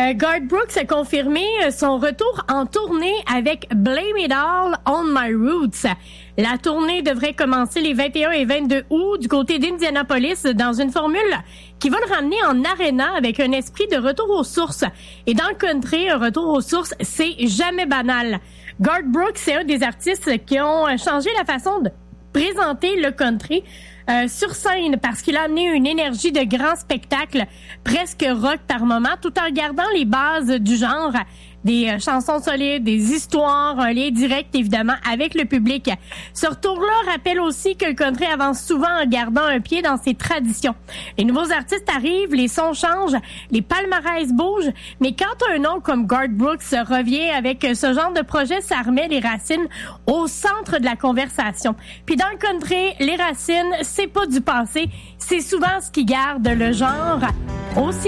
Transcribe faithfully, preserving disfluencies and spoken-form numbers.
Euh, Garth Brooks a confirmé son retour en tournée avec Blame It All on My Roots. La tournée devrait commencer les vingt et un et vingt-deux août du côté d'Indianapolis dans une formule qui va le ramener en aréna avec un esprit de retour aux sources. Et dans le country, un retour aux sources, c'est jamais banal. Garth Brooks, c'est un des artistes qui ont changé la façon de présenter le country euh, sur scène parce qu'il a amené une énergie de grand spectacle, presque rock par moment, tout en gardant les bases du genre, des euh, chansons solides, des histoires, un lien direct évidemment avec le public. Ce retour-là rappelle aussi que le country avance souvent en gardant un pied dans ses traditions. Les nouveaux artistes arrivent, les sons changent, les palmarès bougent, mais quand un nom comme Garth Brooks revient avec ce genre de projet, ça remet les racines au centre de la conversation. Puis dans le country, les racines, c'est pas du passé, c'est souvent ce qui garde le genre aussi